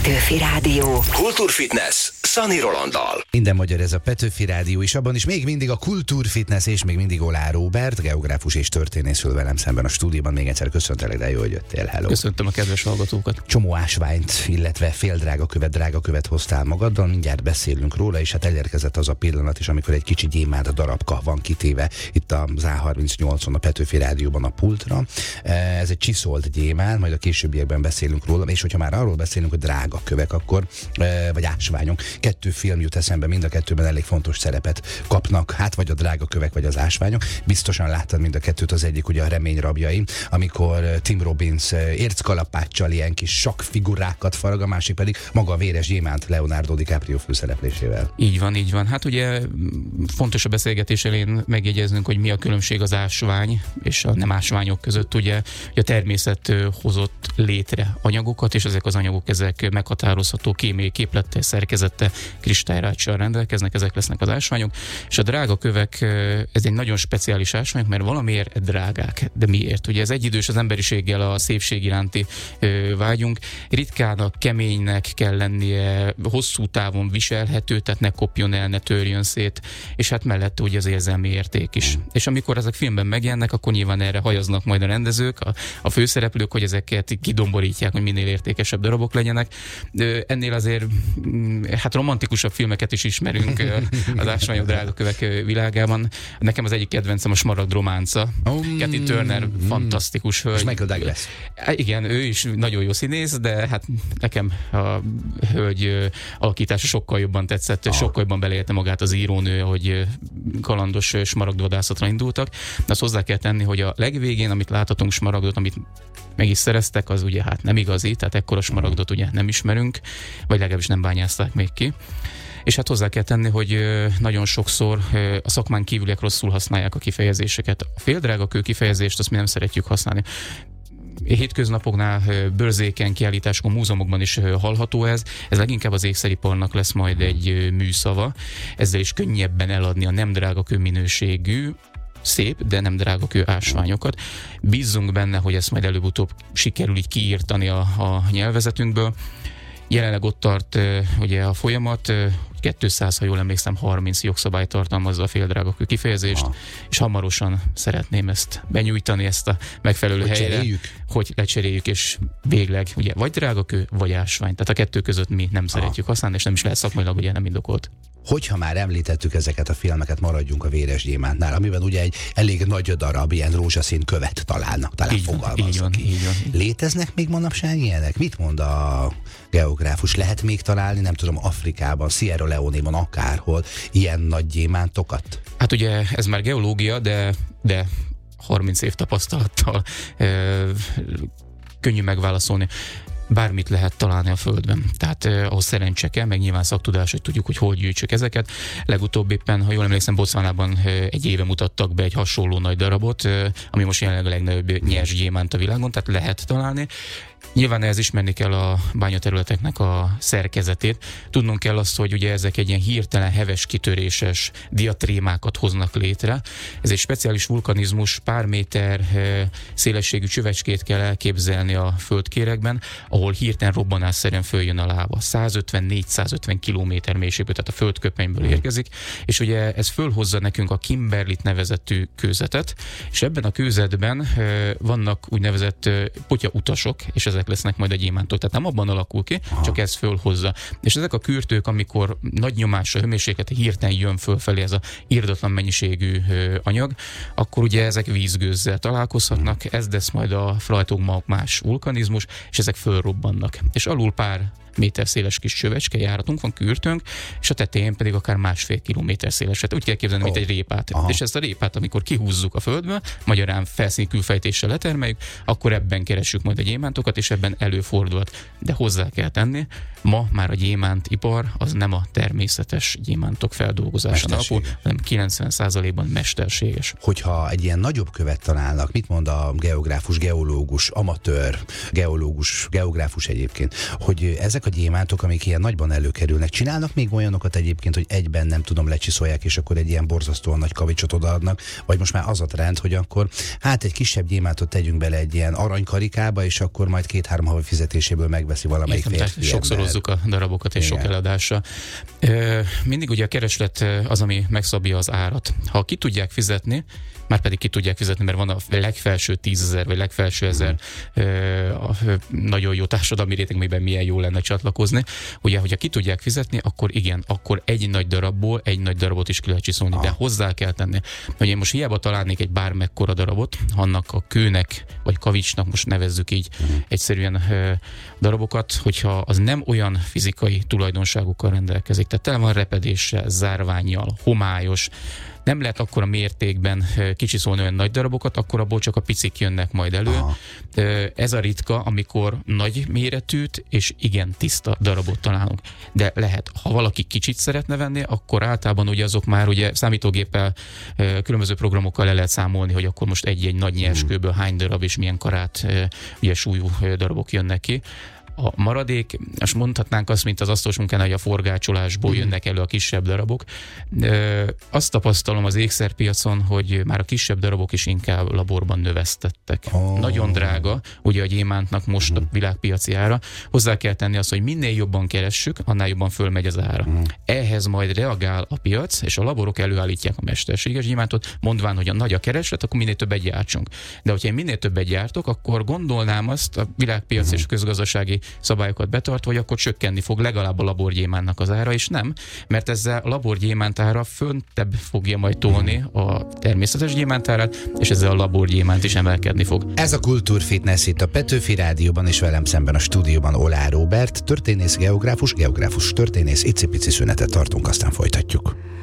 Petőfi Rádió. Kultúrfitness Szani Rolanddal. Minden magyar ez a Petőfi Rádió, és abban is még mindig a Kultúrfitness, és még mindig Olá Róbert, geográfus és történész ül velem szemben a stúdióban. Még egyszer köszöntelek, de jó, hogy jöttél. Hello. Köszöntöm a kedves hallgatókat. Csomó ásványt, illetve fél drágakövet hoztál magaddal, mindjárt beszélünk róla, és hát elérkezett az a pillanat is, amikor egy kicsi gyémánt darabka van kitéve itt az A38-on a Petőfi Rádióban a pultra. Ez egy csiszolt gyémánt, majd a későbbiekben beszélünk róla, és hogyha már arról beszélünk, hogy drága kövek, akkor, vagy ásványok, kettő film jut eszembe, mind a kettőben elég fontos szerepet kapnak, hát vagy a drága kövek, vagy az ásványok. Biztosan láttad mind a kettőt, az egyik ugye a Remény rabjai, amikor Tim Robbins érckalapáccsal ilyen kis sakkfigurákat farag, a másik pedig maga a véres gyémánt Leonardo DiCaprio főszereplésével. Így van, így van. Hát ugye fontos a beszélgetés elején megjegyeznünk, hogy mi a különbség az ásvány és a nem ásványok között. Ugye a természet hozott létre anyagokat, és ezek az anyagok ezek meghatározható kémiai képlettel, szerkezettel, kristályráccsal rendelkeznek, ezek lesznek az ásványok, és a drága kövek, ez egy nagyon speciális ásványok, mert valamiért drágák. De miért? Ugye ez egyidős az emberiséggel a szépség iránti vágyunk. Ritkának, keménynek kell lennie, hosszú távon viselhető, tehát ne kopjon el, ne törjön szét, és hát mellette ugye az érzelmi érték is. És amikor ezek filmben megjelennek, akkor nyilván erre hajaznak majd a rendezők, a főszereplők, hogy ezeket kidomborítják, hogy minél értékesebb darabok legyenek. Ennél azért hát romantikusabb filmeket is ismerünk az ásványok drága kövek világában. Nekem az egyik kedvencem a Smaragd románca. Kathleen Turner fantasztikus hölgy. És Michael Douglas. Igen, ő is nagyon jó színész, de hát nekem a hölgy alakítása sokkal jobban tetszett, sokkal jobban beleélte magát az írónő, hogy kalandos smaragdvadászatra indultak. De azt hozzá kell tenni, hogy a legvégén, amit láthatunk smaragdot, amit meg is szereztek, az ugye hát nem igazi, tehát ekkora smaragdot ugye nem ismerünk, vagy legalábbis nem bányázták még ki. És hát hozzá kell tenni, hogy nagyon sokszor a szakmán kívüliek rosszul használják a kifejezéseket. A féldrága kő kifejezést azt mi nem szeretjük használni. Hétköznapoknál, bőrzéken, kiállításokon, múzeumokban is hallható ez. Ez leginkább az ékszeriparnak lesz majd egy műszava. Ezzel is könnyebben eladni a nem drága kő minőségű, szép, de nem drága kő ásványokat. Bízzunk benne, hogy ezt majd előbb-utóbb sikerül így kiírtani a nyelvezetünkből. Jelenleg ott tart ugye a folyamat, 200, ha jól emlékszem, 30 jogszabály tartalmazza a féldrága kő kifejezést, és hamarosan szeretném ezt benyújtani, ezt a megfelelő helyre, hogy lecseréljük, és végleg ugye vagy drága kő, vagy ásvány. Tehát a kettő között mi nem szeretjük használni, és nem is lehet szakmailag ugye nem indokolt. Hogyha már említettük ezeket a filmeket, maradjunk a véres gyémántnál, amiben ugye egy elég nagy darab ilyen rózsaszín követ találnak, talán fogalmazok ki. Így van. Léteznek még manapság ilyenek? Mit mond a geográfus? Lehet még találni, nem tudom, Afrikában, Sierra Leone-ban, akárhol ilyen nagy gyémántokat? Hát ugye ez már geológia, de 30 év tapasztalattal könnyű megválaszolni. Bármit lehet találni a Földben. Tehát ahhoz szerencse kell, meg nyilván szaktudás, hogy tudjuk, hogy gyűjtsük ezeket. Legutóbb éppen, ha jól emlékszem, Botswanában egy éve mutattak be egy hasonló nagy darabot, ami most jelenleg a legnagyobb nyers gyémánt a világon, tehát lehet találni. Nyilván ehhez ismerni kell a bányaterületeknek a szerkezetét. Tudnunk kell azt, hogy ugye ezek egy ilyen hirtelen heves kitöréses diatrémákat hoznak létre. Ez egy speciális vulkanizmus, pár méter szélességű csövecskét kell elképzelni a földkéregben, ahol hirtelen robbanásszerűen följön a láva. 150-450 kilométer mélységből, tehát a földköpenyből érkezik, és ugye ez fölhozza nekünk a Kimberlit nevezetű kőzetet, és ebben a kőzetben vannak úgynevezett potyautasok, és ezek lesznek majd a gyémántok. Tehát nem abban alakul ki, csak ez fölhozza. És ezek a kürtők, amikor nagy nyomásra, hőmérsékletre hirtelen jön fölfelé ez a irdatlan mennyiségű anyag, akkor ugye ezek vízgőzzel találkozhatnak, ez lesz majd a Frajtog-más vulkanizmus, és ezek fölrobbannak. És alul pár méter széles kis csövecske járatunk van, kürtőnk, és a tetején pedig akár 1,5 kilométer széles. Úgy kell képzelni, mint egy répát. És ezt a répát, amikor kihúzzuk a földből, magyarán felszíni külfejtéssel letermeljük, akkor ebben keressük majd a gyémántokat, és ebben előfordulhat. De hozzá kell tenni, ma már a gyémántipar az nem a természetes gyémántok feldolgozása alapul, hanem 90%-ban mesterséges. Hogyha egy ilyen nagyobb követ találnak, mit mond a geográfus, geológus, amatőr geológus, geográfus egyébként, hogy ezek a gyémántok, amik ilyen nagyban előkerülnek, csinálnak még olyanokat egyébként, hogy egyben nem tudom, lecsiszolják, és akkor egy ilyen borzasztóan nagy kavicsot odaadnak, vagy most már az a trend, hogy akkor hát egy kisebb gyémántot tegyünk bele egy ilyen aranykarikába, és akkor majd 2-3 havi fizetéséből megveszi valamelyik férfi. Sokszorozzuk a darabokat és sok eladásra. Mindig ugye a kereslet az, ami megszabja az árat. Ha ki tudják fizetni, már pedig ki tudják fizetni, mert van a legfelső 10 000 vagy legfelső 1000 nagyon jó társadalmi réteg, amiben milyen jó lenne csatlakozni. Ugye, hogyha ki tudják fizetni, akkor igen, akkor egy nagy darabból egy nagy darabot is ki lehet csiszolni, de hozzá kell tenni. Hogy én most hiába találnék egy bármekkora darabot, annak a kőnek, vagy kavicsnak, most nevezzük így egyszerűen darabokat, hogyha az nem olyan fizikai tulajdonságokkal rendelkezik, tehát tele van repedéssel, zárvánnyal, homályos, nem lehet akkora mértékben kicsiszolni olyan nagy darabokat, akkor abból csak a picik jönnek majd elő. Ez a ritka, amikor nagy méretűt és igen tiszta darabot találunk. De lehet, ha valaki kicsit szeretne venni, akkor általában ugye azok már ugye számítógéppel, különböző programokkal le lehet számolni, hogy akkor most egy nagy nyerskőből hány darab és milyen karát, ugye súlyú darabok jönnek ki. A maradék, most mondhatnánk azt, mint az asztalos munkán, hogy a forgácsolásból jönnek elő a kisebb darabok. Azt tapasztalom az ékszerpiacon, hogy már a kisebb darabok is inkább laborban növesztettek. Nagyon drága, ugye a gyémántnak most a világpiaci ára. Hozzá kell tenni azt, hogy minél jobban keressük, annál jobban fölmegy az ára. Ehhez majd reagál a piac, és a laborok előállítják a mesterséges gyémántot, mondván, hogy a nagy a kereslet, akkor minél többet gyártsunk. De hogyha én minél többet gyártok, akkor gondolnám azt a világpiac és közgazdasági szabályokat betartva, hogy akkor csökkenni fog legalább a laborgyémánnak az ára, és nem, mert ezzel a laborgyémánt ára föntebb fogja majd tolni a természetes gyémántárát, és ezzel a laborgyémánt is emelkedni fog. Ez a Kultúrfitness itt a Petőfi Rádióban, és velem szemben a stúdióban Oláh Róbert, történész, geográfus történész, icipici szünetet tartunk, aztán folytatjuk.